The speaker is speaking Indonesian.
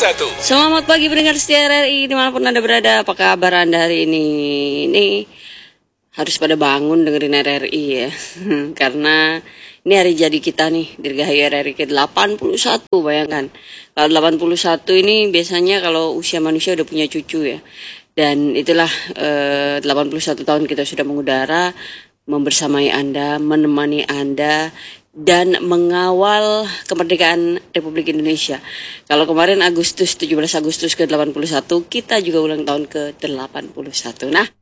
Selamat pagi pendengar setia RRI dimanapun Anda berada. Apa kabar Anda hari ini? Ini harus pada bangun dengerin RRI ya. Karena ini hari jadi kita nih, Dirgahayu RRI ke-81. Bayangkan, kalau 81 ini biasanya kalau usia manusia udah punya cucu ya. Dan itulah 81 tahun kita sudah mengudara, membersamai Anda, menemani Anda, dan mengawal kemerdekaan Republik Indonesia. Kalau kemarin 17 Agustus ke-81, kita juga ulang tahun ke-81. Nah,